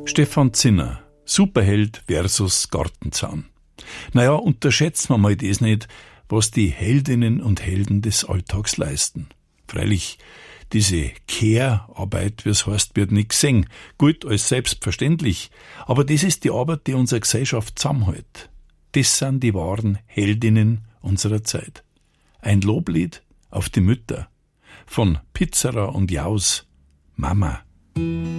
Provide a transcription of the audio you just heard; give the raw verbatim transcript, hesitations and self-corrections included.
Stefan Zinner, Superheld versus Gartenzaun. Naja, unterschätzen wir mal das nicht, was die Heldinnen und Helden des Alltags leisten. Freilich, diese Care-Arbeit, wie es heißt, wird nicht gesehen. Gut, als selbstverständlich. Aber das ist die Arbeit, die unsere Gesellschaft zusammenhält. Das sind die wahren Heldinnen unserer Zeit. Ein Loblied auf die Mütter. Von Pizzerer und Jaus, Mama.